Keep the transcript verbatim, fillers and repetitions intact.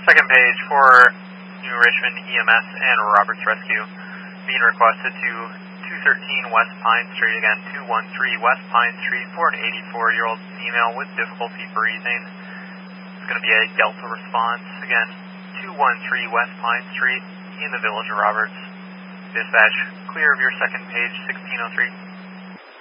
Second page for New Richmond E M S and Roberts Rescue. Being requested to two thirteen West Pine Street, again, two one three West Pine Street, for an eighty-four-year-old female with difficulty breathing. It's going to be a Delta response, again, two one three West Pine Street in the Village of Roberts. Dispatch, clear of your second page, sixteen oh three.